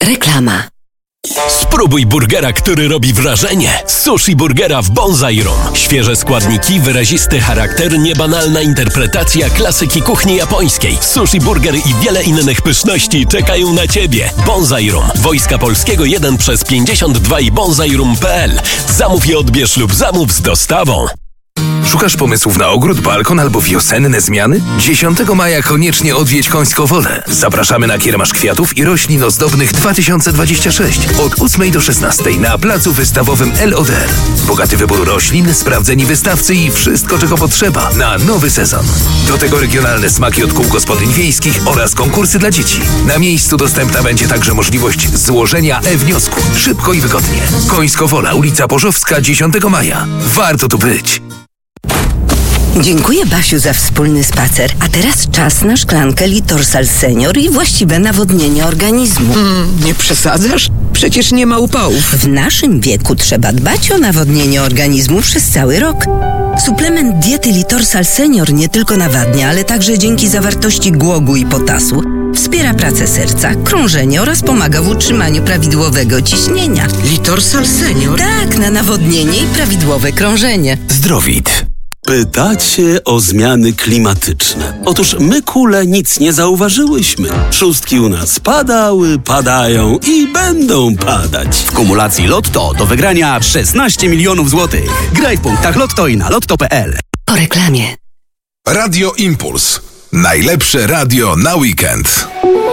Reklama. Spróbuj burgera, który robi wrażenie. Sushi burgera w Bonsai Room. Świeże składniki, wyrazisty charakter, niebanalna interpretacja klasyki kuchni japońskiej. Sushi burger i wiele innych pyszności czekają na Ciebie. Bonsai Room. Wojska Polskiego 1/52 i bonsairoom.pl. Zamów i odbierz lub zamów z dostawą. Szukasz pomysłów na ogród, balkon albo wiosenne zmiany? 10 maja koniecznie odwiedź Końską Wolę. Zapraszamy na kiermasz kwiatów i roślin ozdobnych 2026 od 8 do 16 na placu wystawowym LODR. Bogaty wybór roślin, sprawdzeni wystawcy i wszystko, czego potrzeba na nowy sezon. Do tego regionalne smaki od kół gospodyń wiejskich oraz konkursy dla dzieci. Na miejscu dostępna będzie także możliwość złożenia e-wniosku. Szybko i wygodnie. Końsko Wola, ulica Bożowska, 10 maja. Warto tu być. Dziękuję, Basiu, za wspólny spacer. A teraz czas na szklankę Litorsal Senior i właściwe nawodnienie organizmu. Nie przesadzasz? Przecież nie ma upałów. W naszym wieku trzeba dbać o nawodnienie organizmu przez cały rok. Suplement diety Litorsal Senior nie tylko nawadnia, ale także dzięki zawartości głogu i potasu wspiera pracę serca, krążenie oraz pomaga w utrzymaniu prawidłowego ciśnienia. Litorsal Senior? Tak, na nawodnienie i prawidłowe krążenie. Zdrowit. Pytacie o zmiany klimatyczne. Otóż my, kule, nic nie zauważyłyśmy. Szóstki u nas padały, padają i będą padać. W kumulacji Lotto do wygrania 16 milionów złotych. Graj w punktach Lotto i na lotto.pl. Po reklamie. Radio Impuls. Najlepsze radio na weekend.